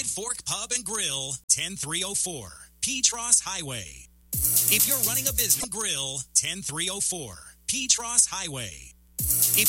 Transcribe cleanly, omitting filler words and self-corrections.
Fork Pub and Grill, 10304 Petros Highway. If you're running a business, grill 10304 Petros Highway.